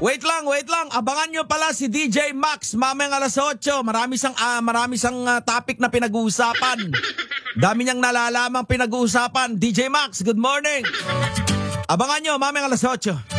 Wait lang. Abangan nyo pala si DJ Max mamayang alas 8. Marami sang topic na pinag-uusapan. Dami niyang nalalamang pinag-uusapan. DJ Max, good morning. Abangan nyo mamayang alas 8.